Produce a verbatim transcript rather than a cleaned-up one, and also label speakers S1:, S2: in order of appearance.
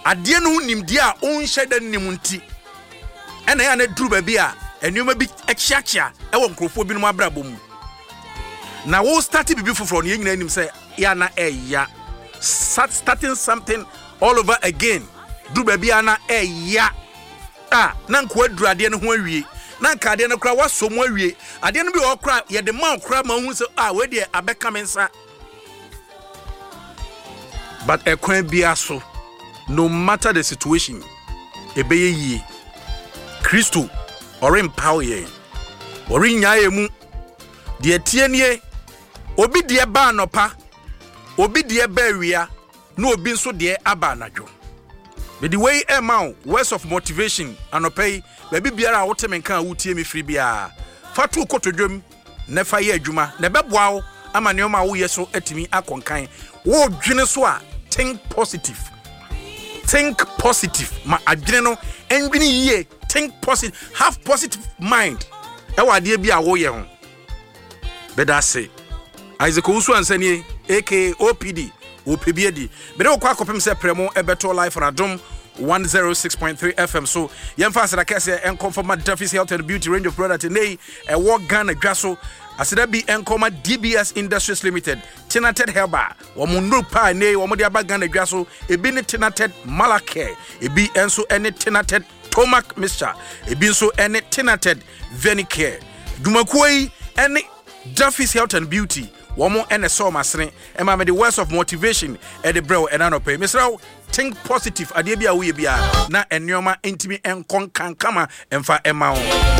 S1: ade no nimdi a onhye da nimunti ena ya na duru ba bi a enuma bi echiachia e wo nkrofo bi no abrabo mu na wo start bibi foforo no yenyina nim say ya na eya starting something all over again duru ba bi ana eya ah na nko aduru ade no ho awie na nka ade no kra waso mo awie ade no bi o kra ye de man kra ma hu say ah we de abeka mensa but ekwan bia so no matter the situation ebeye yi Kristo or empower ye or nyaye mu de tienie obi de ba nopa obi de ba wia na obi nso de aba anadwo be the way emau words of motivation anopai baby biara wote menka wutie me firi bia fatu kotodwom na fa ye adwuma na beboa wo ama ne oma wo yeso atimi akonkan wo dwene so a think positive think positive ma adwene no endwene yie think positive have positive mind e wa de bia wo ye ho beda say Isaac Usu ansani aka O P D O P B D be de kwa akopem se premo ebeto life on Adom one oh six point three F M. So yemfa asada kese enconfirm Duffy's Health and Beauty range of product today e work Ghana dwaso asada bi enkoma D B S Industries Limited Tinated Herba wo mundu pa ne wo de aba Ghana dwaso ebi ne Tinated Malacare ebi enso ene Tinated Tomac Mixture ebi enso ene Tinated Venicare dumakoi ene Duffy's Health and Beauty womo ene so masene e ma me the words of motivation e the bro e na no pay misraw think positive ade bia wo ye bia na enoma entimi enkon kankama emfa ema wo